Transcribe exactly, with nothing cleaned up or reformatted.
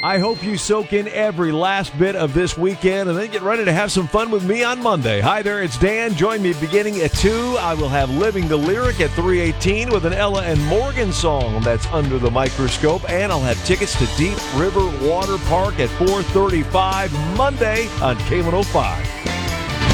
I hope you soak in every last bit of this weekend and then get ready to have some fun with me on Monday. Hi there, it's Dan. Join me beginning at two. I will have Living the Lyric at three eighteen with an Ella and Morgan song that's Under the Microscope. And I'll have tickets to Deep River Water Park at four thirty-five Monday on K one oh five.